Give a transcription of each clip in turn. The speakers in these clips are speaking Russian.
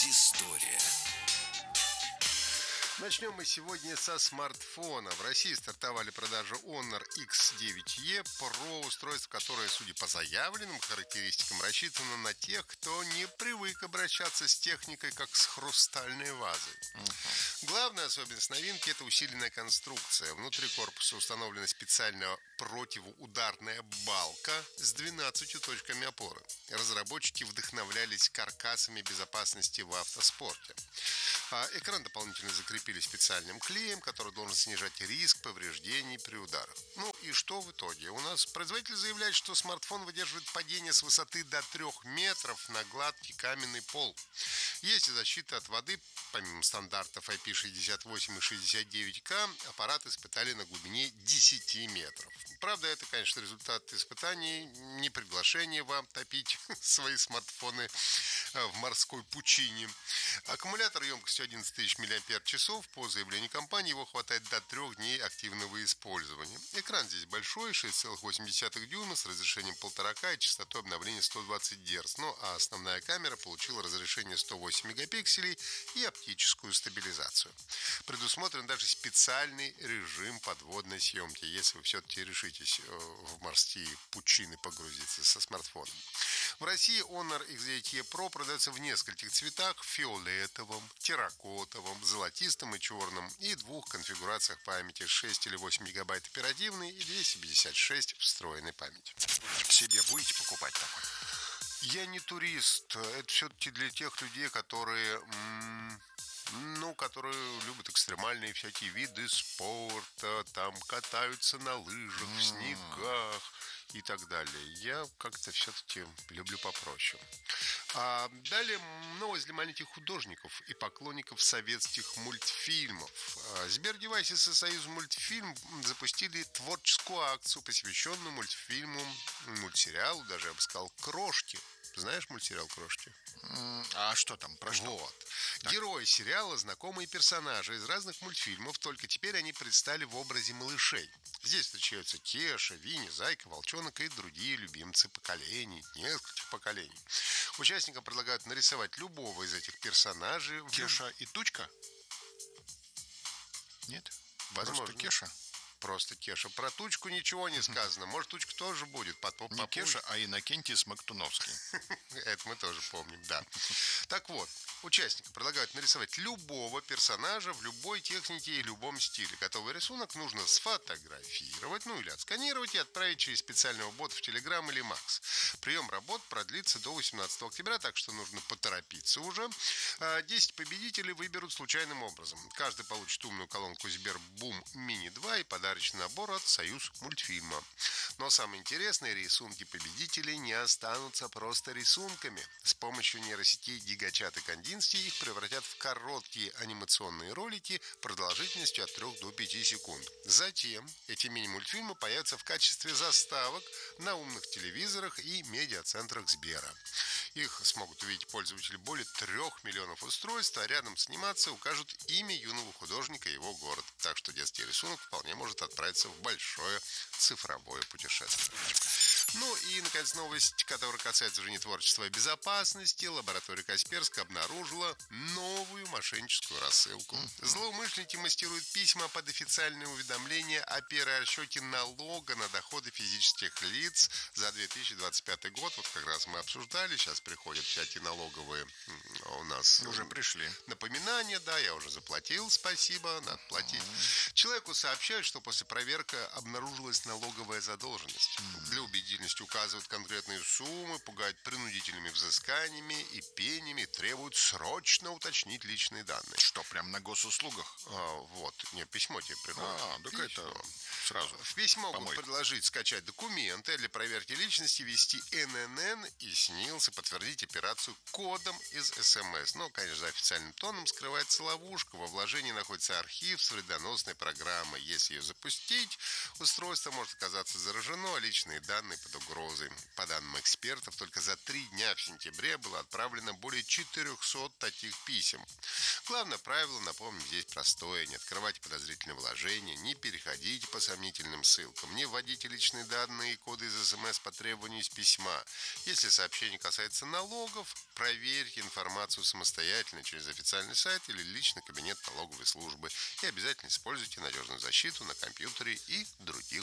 Предыстория. Начнем мы сегодня со смартфона. В России стартовали продажи Honor X9e Pro, устройство, которое, судя по заявленным характеристикам, рассчитано на тех, кто не привык обращаться с техникой, как с хрустальной вазой. Главная особенность новинки – это усиленная конструкция. Внутри корпуса установлена специальная противоударная балка с 12 точками опоры. Разработчики вдохновлялись каркасами безопасности в автоспорте. Экран дополнительно закрепили специальным клеем, который должен снижать риск повреждений при ударах. Ну и что в итоге? У нас производитель заявляет, что смартфон выдерживает падение с высоты до 3 метров на гладкий каменный пол. Есть и защита от воды. Помимо стандартов IP68 и 69К, аппарат испытали на глубине 10 метров. Правда, это, конечно, результат испытаний, не приглашение вам топить свои смартфоны в морской пучине. Аккумулятор емкостью 11 тысяч мАч. По заявлению компании, его хватает до 3 дней активного использования. Экран здесь большой, 6,8 дюйма с разрешением 1,5К и частотой обновления 120 Гц. Ну а основная камера получила разрешение 108 мегапикселей и оптическую стабилизацию. Предусмотрен даже специальный режим подводной съемки, если вы все-таки решитесь в морские пучины погрузиться со смартфоном. В России Honor X9e Pro продается в нескольких цветах: фиолетовом, терракотовом, золотистом и черном, и двух конфигурациях памяти: 6 или 8 гигабайт оперативной и 256 встроенной памяти. Себе будете покупать такой? Я не турист. Это все-таки для тех людей, которые любят экстремальные всякие виды спорта, там катаются на лыжах, в снегах и так далее. Я как-то все-таки люблю попроще. Далее новость для маленьких художников и поклонников советских мультфильмов. Сбердевайсы и Союз мультфильм запустили творческую акцию, посвященную мультсериалу, даже я бы сказал, «Крошки». Знаешь мультсериал «Крошки»? А что там? Про что? Вот. Герои сериала — знакомые персонажи из разных мультфильмов, только теперь они предстали в образе малышей. Здесь встречаются Кеша, Винни, Зайка, Волчонок и другие любимцы поколений, нескольких поколений. Участникам предлагают нарисовать любого из этих персонажей. Кеша и Тучка? Нет? Возможно. Просто Кеша? Просто Кеша. Про Тучку ничего не сказано. Может, Тучка тоже будет. Не Кеша, а Иннокентий Смоктуновский. Это мы тоже помним, да. Так вот, участникам предлагают нарисовать любого персонажа в любой технике и любом стиле. Готовый рисунок нужно сфотографировать, или отсканировать и отправить через специального бота в Telegram или Max. Прием работ продлится до 18 октября, так что нужно поторопиться уже. 10 победителей выберут случайным образом. Каждый получит умную колонку Сбербум Mini 2 и подарочный набор от Союз мультфильма. Но самое интересное, рисунки победителей не останутся просто рисунками. С помощью нейросетей GigaChat и Kandinsky их превратят в короткие анимационные ролики продолжительностью от 3 до 5 секунд. Затем эти мини-мультфильмы появятся в качестве заставок на умных телевизорах и медиацентрах Сбера. Их смогут увидеть пользователи более 3 миллионов устройств, а рядом с анимацией укажут имя юного художника и его город. Так что детский рисунок вполне может отправиться в большое цифровое путешествие. Ну и, наконец, новость, которая касается уже не творчества, а безопасности. Лаборатория Касперского обнаружила новую мошенническую рассылку. Злоумышленники маскируют письма под официальные уведомления о перерасчете налога на доходы физических лиц за 2025 год. Вот как раз мы обсуждали, сейчас приходят всякие налоговые у нас. Уже пришли. Напоминания, да, я уже заплатил, спасибо, надо платить. Человеку сообщают, что после проверки обнаружилась налоговая задолженность. Для убедительности указывают конкретные суммы, пугают принудительными взысканиями и пениями, требуют срочно уточнить личные данные. Что, прям на госуслугах? Письмо тебе приходит. Так это сразу. В письмо могут предложить скачать документы для проверки личности, ввести ННН и СНИЛС и подтвердить операцию кодом из СМС. Но, конечно, за официальным тоном скрывается ловушка. Во вложении находится архив с вредоносной программой. Если ее запустить, устройство может оказаться заражено, а личные данные под угрозой. По данным экспертов, только за 3 дня в сентябре было отправлено более 400 таких писем. Главное правило, напомним, здесь простое. Не открывайте подозрительные вложения, не переходите по сомнительным ссылкам, не вводите личные данные и коды из СМС по требованию из письма. Если сообщение касается налогов, проверьте информацию самостоятельно через официальный сайт или личный кабинет налоговой службы. И обязательно используйте надежную защиту на компьютере и других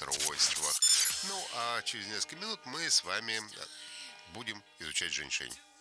устройствах. Ну, а через несколько минут мы с вами будем изучать женьшень.